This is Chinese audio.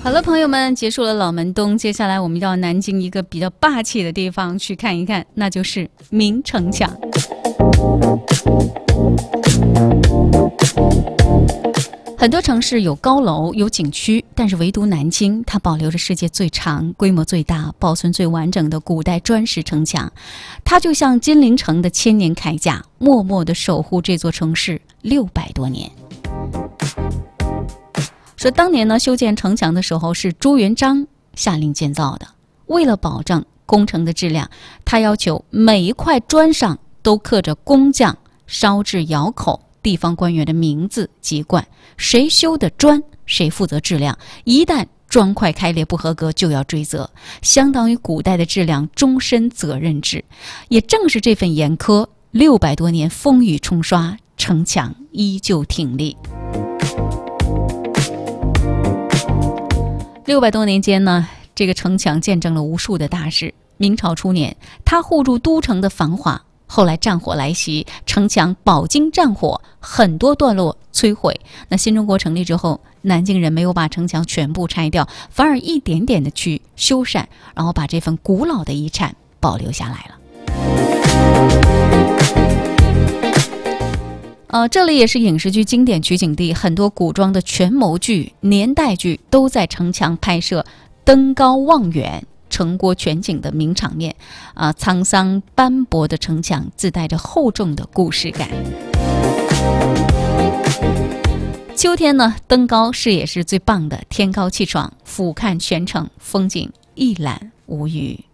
好了，朋友们，结束了老门东，接下来我们到南京一个比较霸气的地方去看一看，那就是明城墙。很多城市有高楼有景区，但是唯独南京，它保留着世界最长、规模最大、保存最完整的古代砖石城墙。它就像金陵城的千年铠甲，默默地守护这座城市600多年。说当年呢，修建城墙的时候是朱元璋下令建造的。为了保证工程的质量，他要求每一块砖上都刻着工匠烧制窑口、地方官员的名字籍贯，谁修的砖谁负责质量，一旦砖块开裂不合格就要追责，相当于古代的质量终身责任制。也正是这份严苛，600多年风雨冲刷，城墙依旧挺立。600多年间呢，这个城墙见证了无数的大事。明朝初年，它护住都城的繁华，后来战火来袭，城墙饱经战火，很多段落摧毁。那新中国成立之后，南京人没有把城墙全部拆掉，反而一点点的去修缮，然后把这份古老的遗产保留下来了。这里也是影视剧经典取景地，很多古装的权谋剧、年代剧都在城墙拍摄，登高望远、城郭全景的名场面。沧桑斑驳的城墙自带着厚重的故事感。秋天呢，登高视野是最棒的，天高气爽，俯瞰全城，风景一览无余。